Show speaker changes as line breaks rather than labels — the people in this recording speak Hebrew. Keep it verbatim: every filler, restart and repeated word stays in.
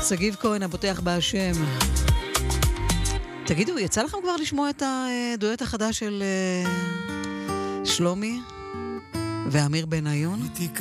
סגיב כהן, הבוטח בהשם. תגידו, יצא לכם כבר לשמוע את הדואט החדש של שלומי ואמיר בניון?